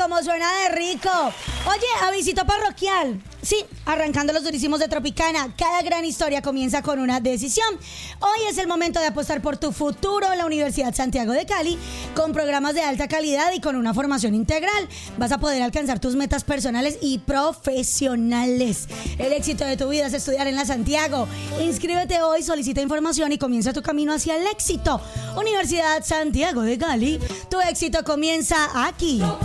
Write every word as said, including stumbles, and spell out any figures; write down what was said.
como suena de rico. Oye, avisito parroquial. Sí, arrancando los durísimos de Tropicana. Cada gran historia comienza con una decisión. Hoy es el momento de apostar por tu futuro en la Universidad Santiago de Cali, con programas de alta calidad y con una formación integral. Vas a poder alcanzar tus metas personales y profesionales. El éxito de tu vida es estudiar en la Santiago. Inscríbete hoy, solicita información y comienza tu camino hacia el éxito. Universidad Santiago de Cali, tu éxito comienza aquí.